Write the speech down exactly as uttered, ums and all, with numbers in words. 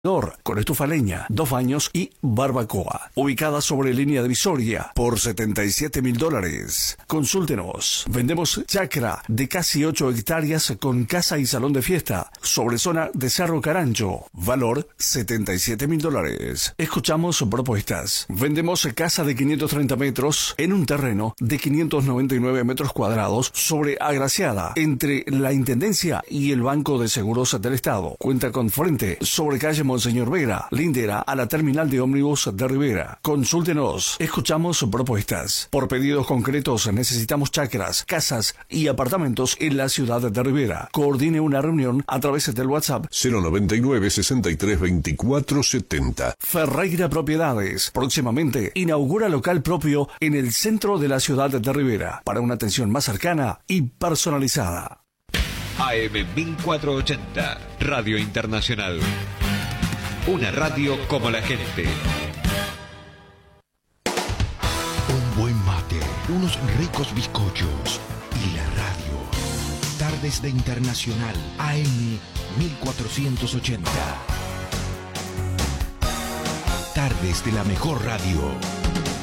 con estufa leña, dos baños y barbacoa. Ubicada sobre línea divisoria por setenta y siete mil dólares. Consúltenos. Vendemos chacra de casi ocho hectáreas con casa y salón de fiesta sobre zona de Cerro Carancho. Valor setenta y siete mil dólares. Escuchamos propuestas. Vendemos casa de quinientos treinta metros en un terreno de quinientos noventa y nueve metros cuadrados sobre Agraciada entre la Intendencia y el Banco de Seguros del Estado. Cuenta con frente sobre calle Monseñor Vera, lindera a la terminal de ómnibus de Rivera. Consúltenos. Escuchamos propuestas. Por pedidos concretos necesitamos chacras, casas y apartamentos en la ciudad de Rivera. Coordine una reunión a través del WhatsApp cero noventa y nueve, sesenta y tres, veinticuatro setenta. Ferreira Propiedades. Próximamente inaugura local propio en el centro de la ciudad de Rivera para una atención más cercana y personalizada. A M mil cuatrocientos ochenta, Radio Internacional. Una radio como la gente. Un buen mate, unos ricos bizcochos y la radio. Tardes de Internacional, A M mil cuatrocientos ochenta. Tardes de la mejor radio.